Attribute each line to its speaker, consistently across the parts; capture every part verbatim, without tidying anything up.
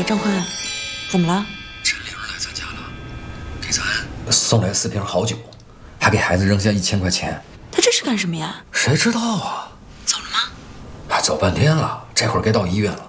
Speaker 1: 郑坤，怎么了？
Speaker 2: 陈玲来咱家了，给咱
Speaker 3: 送来四瓶好酒，还给孩子扔下一千块钱。
Speaker 1: 他这是干什么呀？
Speaker 3: 谁知道啊？
Speaker 1: 走了吗？
Speaker 3: 啊，走半天了，这会儿该到医院了。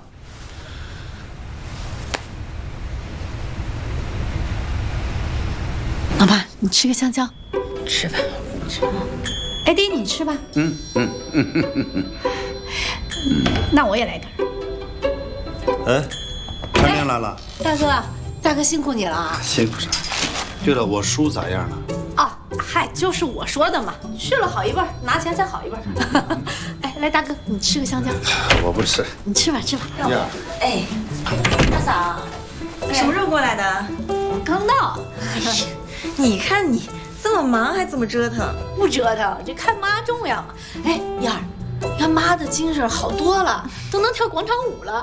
Speaker 4: 老爸，你吃个香蕉。
Speaker 1: 吃吧，吃。
Speaker 4: 哎，爹，你吃吧。
Speaker 5: 嗯嗯嗯嗯嗯
Speaker 4: 嗯。那我也来根。
Speaker 5: 哎，陈玲来了。
Speaker 4: 大哥，大哥辛苦你了啊！
Speaker 5: 辛苦啥？对了，我叔咋样了？
Speaker 4: 哦，嗨，就是我说的嘛，去了好一半，拿钱才好一半。哎，来，大哥，你吃个香蕉。
Speaker 5: 我不吃。
Speaker 4: 你吃吧，吃吧。
Speaker 5: 呀，
Speaker 1: 哎，大嫂，什么时候过来的？
Speaker 4: 刚到。
Speaker 1: 哎呀，你看你这么忙还这么折腾？
Speaker 4: 不折腾，这看妈重要嘛。哎，燕儿，你看妈的精神好多了，都能跳广场舞了。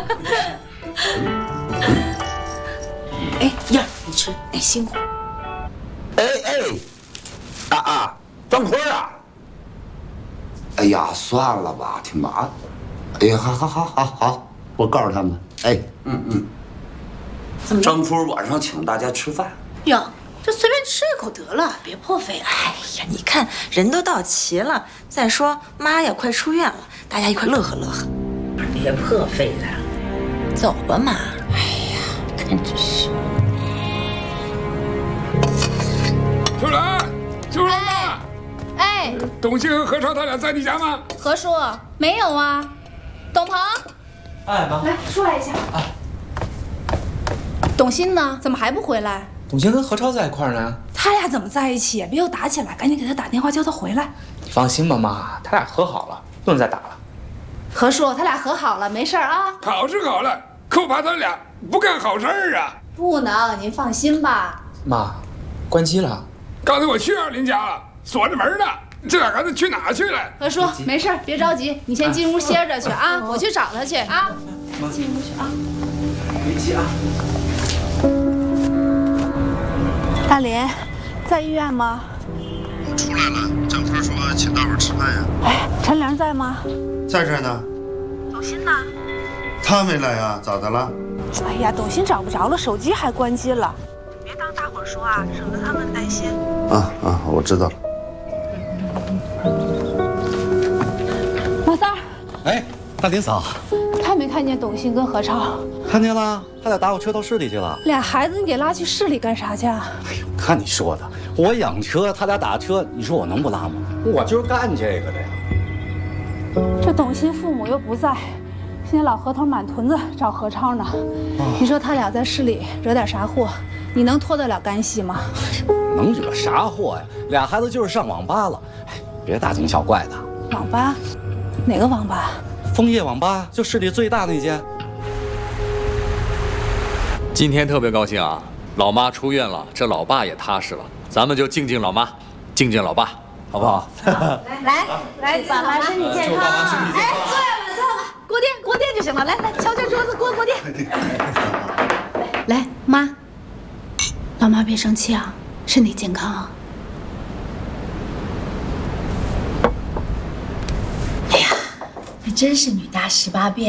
Speaker 4: 哎，燕儿，你吃，哎，辛苦。
Speaker 5: 哎哎，啊啊，张坤啊！哎呀，算了吧，挺麻烦。哎呀，好好好好好，我告诉他们。哎，嗯嗯。
Speaker 4: 怎么着？
Speaker 5: 张坤晚上请大家吃饭。
Speaker 4: 呀，这随便吃一口得了，别破费了。
Speaker 1: 哎呀，你看人都到齐了，再说妈也快出院了，大家一块乐呵乐呵，别破费了。走吧，妈。哎呀，看这是。
Speaker 6: 秋兰，秋兰妈，
Speaker 7: 哎，
Speaker 6: 董卿和何超他俩在你家吗？
Speaker 7: 何叔没有啊。董鹏，
Speaker 8: 哎妈，
Speaker 7: 来说来一下。哎，董欣呢？怎么还不回来？
Speaker 8: 董卿跟何超在一块儿呢。
Speaker 7: 他俩怎么在一起？别又打起来，赶紧给他打电话叫他回来。
Speaker 8: 你放心吧，妈，他俩和好了，不能再打了。
Speaker 7: 何叔，他俩和好了，没事儿啊。
Speaker 6: 好是好了，可我怕他俩不干好事儿啊。
Speaker 7: 不能，您放心吧。
Speaker 8: 妈，关机了。
Speaker 6: 刚才我去二林家了，锁着门呢。这俩孩子去哪去了？
Speaker 7: 何叔，没事儿，别着急，你先进屋歇着去啊，我去找他去啊。进屋去啊。
Speaker 8: 别急啊。
Speaker 7: 大林，在医院吗？
Speaker 2: 我出来了，张坤说请大伙儿吃饭呀。
Speaker 7: 哎，陈玲在吗？
Speaker 2: 在这儿呢。
Speaker 7: 董欣呢？
Speaker 2: 他没来呀？咋的了？
Speaker 7: 哎呀，董欣找不着了，手机还关机了。
Speaker 9: 别当大伙儿说啊，省得他们担心。
Speaker 2: 啊啊，我知道了。
Speaker 7: 马三儿，
Speaker 10: 哎，大林嫂，
Speaker 7: 看没看见董欣跟何超？
Speaker 10: 看见了，他俩打我车到市里去了。
Speaker 7: 俩孩子你给拉去市里干啥去啊？
Speaker 10: 哎呦，看你说的，我养车，他俩打车，你说我能不拉吗？我就是干这个的呀。
Speaker 7: 这董欣父母又不在，现在老何头满屯子找何超呢。哦、你说他俩在市里惹点啥祸，你能脱得了干系吗？
Speaker 10: 能惹啥祸呀？俩孩子就是上网吧了，哎，别大惊小怪的。
Speaker 7: 网吧？哪个网吧？
Speaker 10: 枫叶网吧，就市里最大那间。
Speaker 11: 今天特别高兴啊，老妈出院了，这老爸也踏实了，咱们就敬敬老妈，敬敬老爸，好不好？
Speaker 7: 来来，爸妈身体健康。哎，坐下吧，坐下吧，锅垫锅垫就行了。来来，敲敲桌子，锅锅垫。来，妈，老妈别生气啊，身体健康啊。哎呀，你真是女大十八变。